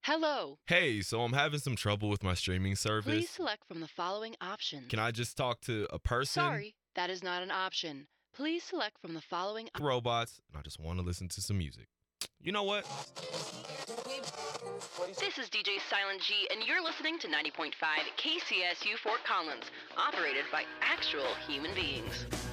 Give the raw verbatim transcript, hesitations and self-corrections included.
Hello. Hey, so I'm having some trouble with my streaming service. Please select from the following options. Can I just talk to a person? Sorry, that is not an option. Please select from the following op- Robots, and I just want to listen to some music. You know what? This is D J Silent G, and you're listening to ninety point five K C S U Fort Collins, operated by actual human beings.